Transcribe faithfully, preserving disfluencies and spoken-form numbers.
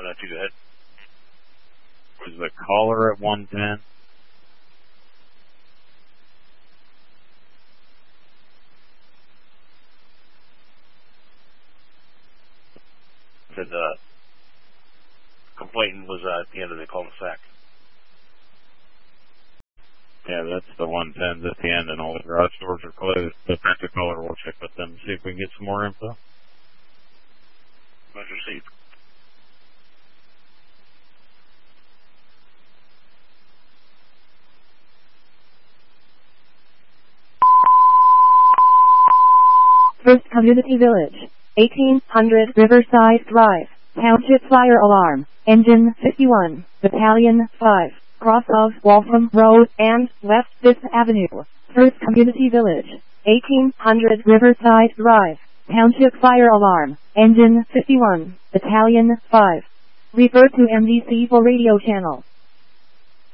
uh, two, go ahead. Was the caller at one ten? Said the complainant was uh, at the end of the cul-de-sac. Yeah, that's the one tens at the end, and all the garage doors are closed. But that's the caller. We'll check with them, see if we can get some more info. Much received. First Community Village, eighteen hundred Riverside Drive, Township Fire Alarm, Engine fifty-one, Battalion five, cross of Waltham Road and West fifth Avenue. First Community Village, eighteen hundred Riverside Drive, Township Fire Alarm, Engine fifty-one, Battalion five. Refer to M D C for radio channel.